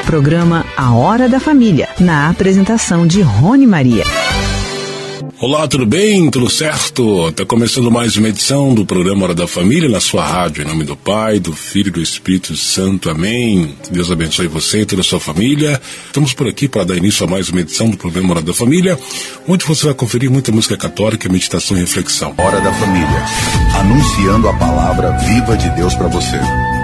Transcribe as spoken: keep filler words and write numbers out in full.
Programa A Hora da Família, na apresentação de Rony Maria. Olá, tudo bem? Tudo certo? Está começando mais uma edição do programa Hora da Família na sua rádio, em nome do Pai, do Filho e do Espírito Santo. Amém. Deus abençoe você e toda a sua família. Estamos por aqui para dar início a mais uma edição do programa Hora da Família, onde você vai conferir muita música católica, meditação e reflexão. Hora da Família, anunciando a palavra viva de Deus para você.